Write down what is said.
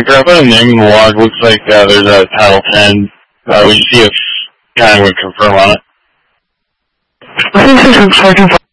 I put a name in the log. Looks like there's a Title 10. Would you see if kind of would confirm on it?